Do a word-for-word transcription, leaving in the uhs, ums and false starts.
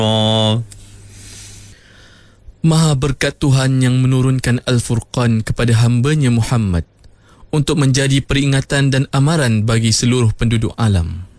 Oh. Maha berkat Tuhan yang menurunkan Al-Furqan kepada hamba-Nya Muhammad untuk menjadi peringatan dan amaran bagi seluruh penduduk alam.